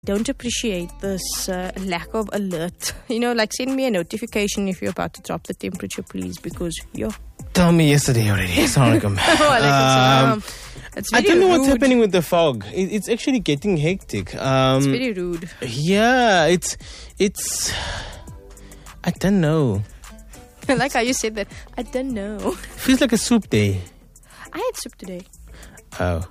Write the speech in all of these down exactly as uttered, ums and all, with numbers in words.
don't appreciate this uh, lack of alert. You know, like send me a notification if you're about to drop the temperature, please, because yo. Tell me yesterday already. Assalamualaikum. um, it's I don't know rude. what's happening with the fog. It, it's actually getting hectic. Um, It's very rude. Yeah, it's it's. I don't know. I like how you said that. I don't know. Feels like a soup day. I had soup today. Oh.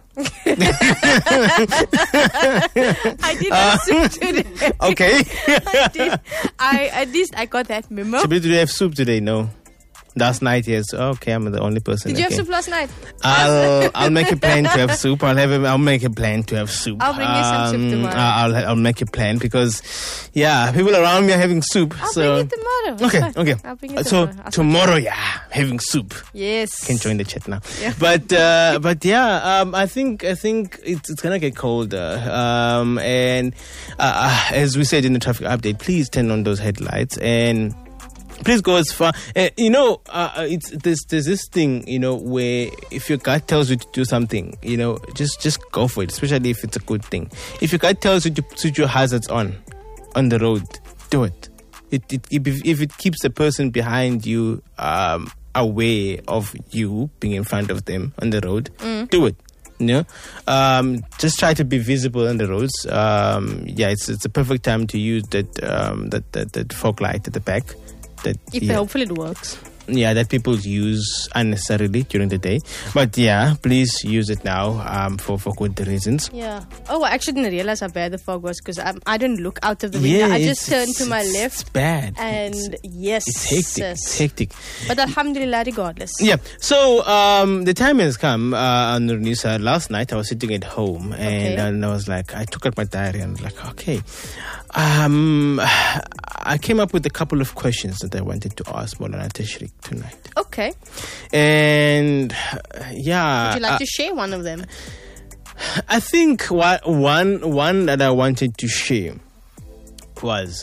I did have soup today. Okay. I did. I at least I got that memo. So, did you have soup today? No. Last night, yes. Okay, I'm the only person. Did you okay. have soup last night? I'll I'll make a plan to have soup. I'll have a, I'll make a plan to have soup. I'll bring you some soup tomorrow. I'll I'll make a plan because, yeah, people around me are having soup. I'll so bring it tomorrow. okay, Fine. okay. I'll bring it so tomorrow. I'll tomorrow, yeah, having soup. Yes. Can join the chat now. Yeah. But uh, but yeah, um, I think I think it's it's gonna get colder. Um, and uh, uh, as we said in the traffic update, please turn on those headlights and. Please go as far. Uh, you know, uh, it's there's there's this thing, you know, where if your gut tells you to do something, you know, just just go for it. Especially if it's a good thing. If your gut tells you to put your hazards on, on the road, do it. It, it if, if it keeps the person behind you um, aware of you being in front of them on the road, mm. do it. You know, um, just try to be visible on the roads. Um, yeah, it's it's a perfect time to use that um, that, that that fog light at the back. That, if yeah. hopefully it works. Yeah, that people use unnecessarily during the day. But yeah, please use it now um, for, for good reasons. Yeah. Oh, I actually didn't realize how bad the fog was because I, I didn't look out of the window. Yeah, I just turned to my it's, left. It's bad. And it's, yes. It's hectic. It's hectic. But alhamdulillah, regardless. Yeah. So um, the time has come, uh, Nurnisa. Last night I was sitting at home and, okay. and I was like, I took out my diary and I was like, okay. Um, I came up with a couple of questions that I wanted to ask Maulana Tashriq tonight. Okay. And yeah. Would you like uh, to share one of them? I think what, one one that I wanted to share was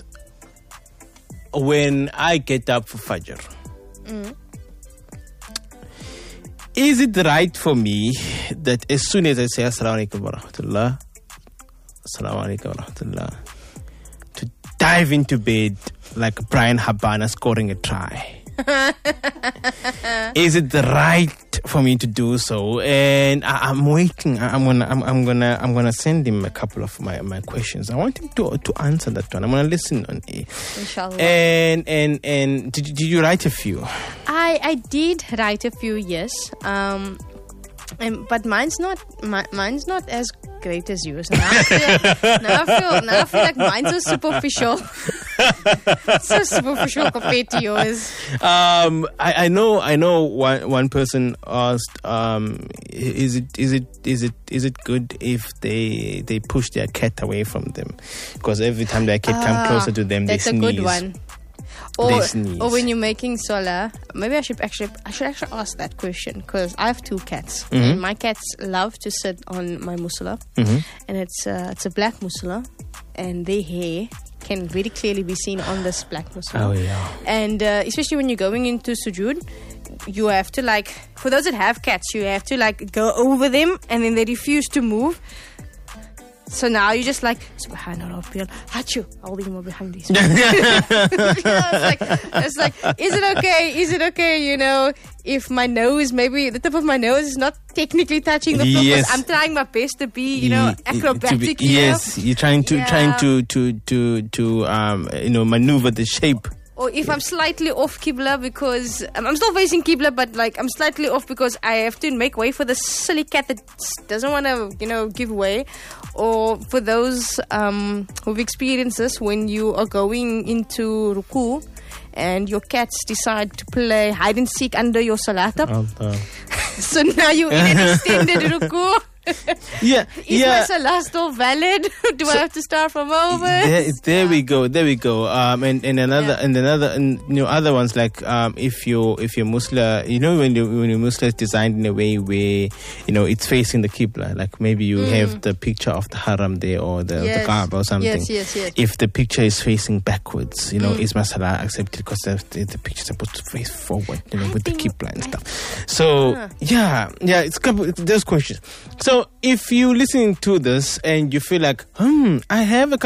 when I get up for Fajr. Mm. Is it right for me that as soon as I say Assalamu alaikum wa rahmatullah, Assalamu alaikum wa rahmatullah, to dive into bed like Brian Habana scoring a try? Is it right for me to do so? And I, I'm waiting. I, I'm gonna, I'm, I'm gonna, I'm gonna send him a couple of my, my questions. I want him to to answer that one. I'm gonna listen on it. Inshallah. And and and did, did you write a few? I I did write a few. Yes. Um. And, but mine's not my, mine's not as great as yours. Now I feel, now I feel, now I feel like mine's so superficial. So superficial compared to yours. Um, I, I know, I know. One one person asked, um, "Is it, is it, is it, is it good if they they push their cat away from them? Because every time their cat ah, comes closer to them, they sneeze." sneeze." That's a good one. Or, they sneeze. or when you're making solar, maybe I should actually I should actually ask that question because I have two cats. Mm-hmm. And my cats love to sit on my musala, mm-hmm. and it's uh, it's a black musala, and their hair can very clearly be seen on this black musala. Oh yeah. And uh, especially when you're going into sujood, you have to like for those that have cats, you have to like go over them, and then they refuse to move. So now you're just like, Subhana Rabbil, Hachu, I'll leave him behind these. it's, like, it's like, is it okay? Is it okay, you know, if my nose, maybe the tip of my nose is not technically touching the floor? Yes. I'm trying my best to be, you know, acrobatic. Be, yes, you're trying to, yeah. trying to, to, to, to, um, you know, maneuver the shape. Or if I'm slightly off Qibla because um, I'm still facing Qibla, but like I'm slightly off because I have to make way for the silly cat that doesn't want to, you know, give way. Or for those um, who've experienced this, when you are going into ruku and your cats decide to play hide and seek under your salatab. Oh, oh. So now you're in an extended ruku. Yeah, Is yeah. my salah still valid? Do so, I have to start from over? There, there we go. There we go. Um, and, and another yeah. and another and you know other ones like um, if you if your musla, you know when you when your musla is designed in a way where you know it's facing the qibla, like maybe you mm. have the picture of the haram there or the, yes. the Kaaba or something. Yes, yes, yes. If the picture is facing backwards, you know, mm. is my salah accepted because the, the picture is supposed to face forward, you know, I with the qibla and stuff. So ah. yeah, yeah, it's couple those questions. So. So if you're listening to this and you feel like, hmm, I have a